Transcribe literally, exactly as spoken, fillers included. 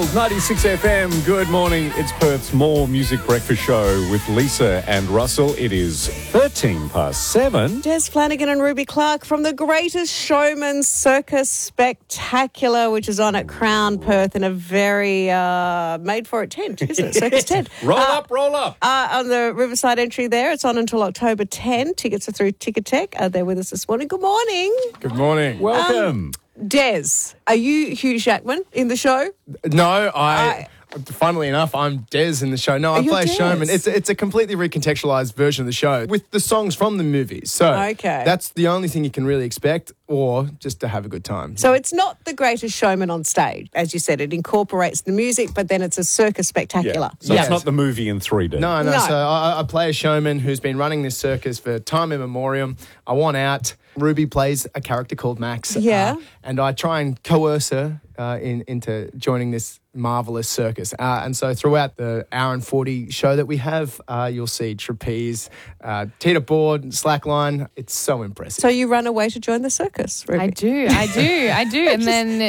ninety-six F M, good morning. It's Perth's More Music Breakfast Show with Lisa and Russell. It is thirteen past seven. Des Flanagan and Ruby Clark from the Greatest Showman Circus Spectacular, which is on at Crown Perth in a very uh, made-for-it tent, isn't it? Circus tent. Roll Uh, up, roll up. Uh, on the Riverside entry there. It's on until October tenth. Tickets are through Ticketek. Uh, they're with us this morning. Good morning. Good morning. Welcome. Des, are you Hugh Jackman in the show? No, I, funnily enough, I'm Des in the show. No, I you're play a Des. showman. It's it's a completely recontextualized version of the show with the songs from the movies. So Okay. that's the only thing you can really expect, or just to have a good time. So it's not the Greatest Showman on stage. As you said, it incorporates the music, but then it's a circus spectacular. Yeah. So Yes. it's not the movie in three D. No, no. No. So I, I play a showman who's been running this circus for time immemorial. I want out. Ruby plays a character called Max. Yeah. uh, and I try and coerce her uh, in, into joining this marvelous circus. Uh, and so throughout the hour and forty show that we have, uh, you'll see trapeze, uh, teeter board, slackline. It's so impressive. So you run away to join the circus, Ruby? I do, I do, I do. And then